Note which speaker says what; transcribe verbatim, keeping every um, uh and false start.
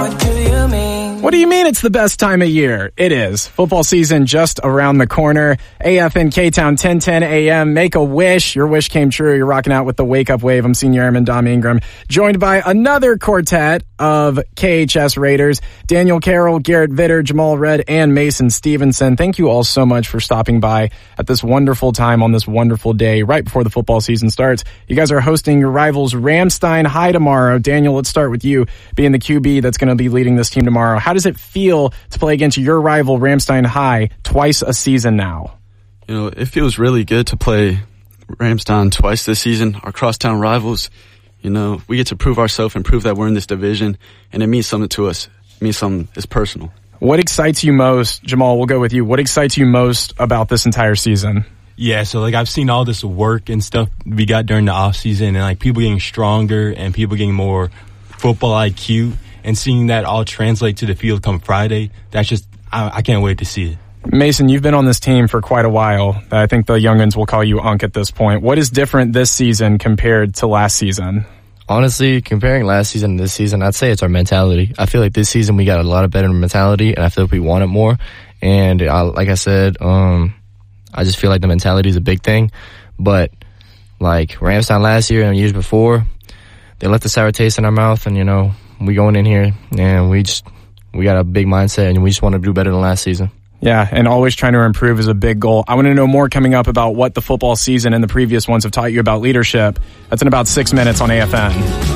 Speaker 1: What do you mean it's the best time of year? It is. Football season just around the corner. A F N K-Town, ten ten a m. Make a wish. Your wish came true. You're rocking out with the Wake Up Wave. I'm Senior Airman Dom Ingram, joined by another quartet of K H S Raiders, Daniel Carroll, Garrett Vitter, Jamal Redd, and Mason Stevenson. Thank you all so much for stopping by at this wonderful time on this wonderful day right before the football season starts. You guys are hosting your rivals Ramstein High tomorrow. Daniel, let's start with you, being the Q B that's going to be leading this team tomorrow. How does it feel to play against your rival Ramstein High twice a season now?
Speaker 2: You know, it feels really good to play Ramstein twice this season, our crosstown rivals. You know, we get to prove ourselves and prove that we're in this division, and it means something to us. It means something. It's personal.
Speaker 1: What excites you most, Jamal, we'll go with you. What excites you most about this entire season?
Speaker 3: Yeah, so, like, I've seen all this work and stuff we got during the off season, and, like, people getting stronger and people getting more football I Q, and seeing that all translate to the field come Friday, that's just, I, I can't wait to see it.
Speaker 1: Mason, you've been on this team for quite a while. I think the youngins will call you Unk at this point. What is different this season compared to last season?
Speaker 4: Honestly, comparing last season to this season, I'd say it's our mentality. I feel like this season we got a lot of better mentality, and I feel like we want it more. And I, like I said, um, I just feel like the mentality is a big thing. But like Ramstein last year and years before, they left a sour taste in our mouth, and, you know, we going in here and we just we got a big mindset, and we just want to do better than last season.
Speaker 1: Yeah, and always trying to improve is a big goal. I want to know more coming up about what the football season and the previous ones have taught you about leadership. That's in about six minutes on A F N.